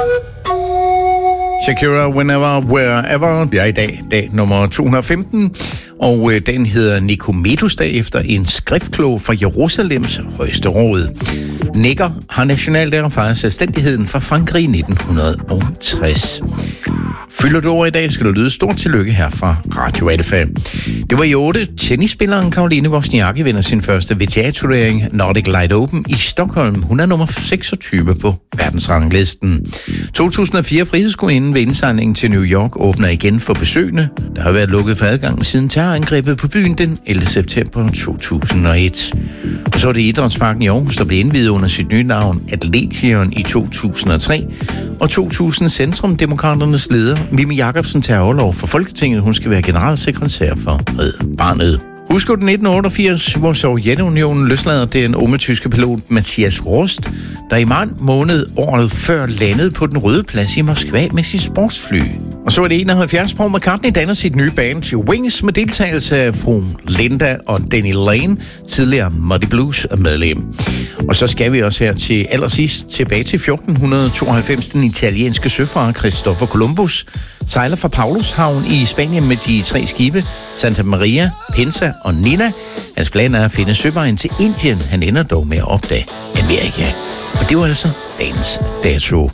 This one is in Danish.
Shakira, Whenever, Wherever. Det er i dag nummer 215, og den hedder Nikometus-dag efter en skriftklog fra Jerusalems højeste råd. Neger har nationaldag og fejrer selvstændigheden fra Frankrig i 1960. Fylder du over i dag, skal du lyde stort tillykke her fra Radio Alfa. Det var i 8. Tennisspilleren Caroline Wozniacki vinder sin første WTA-turnering Nordic Light Open i Stockholm. Hun er nummer 26 på verdensranglisten. 2004 frihedsgudinden ved indsejlingen til New York åbner igen for besøgende. Der har været lukket for adgang siden terrorangrebet på byen den 11. september 2001. Og så er det Idrætsparken i Aarhus, der blev indviet under sit nye navn Atletion i 2003. Og 2000 Centrum-Demokraternes leder Mimi Jakobsen tager overlov for Folketinget. Hun skal være generalsekretær for Red Barnet. Husk du 1988, hvor Sovjetunionen løslader den unge tyske pilot Matthias Rust, der i maj måned året før landede på den røde plads i Moskva med sit sportsfly. Og så er det 71, Paul McCartney danner sit nye band Wings med deltagelse af fru Linda og Denny Lane, tidligere Muddy Blues medlem. Og så skal vi også her til allersidst tilbage til 1492. Den italienske søfarer Christopher Columbus sejler fra Paulushavn i Spanien med de 3 skibe Santa Maria, Pinsa og Nina. Hans plan er at finde søvejen til Indien. Han ender dog med at opdage Amerika. Og det var altså dagens dato.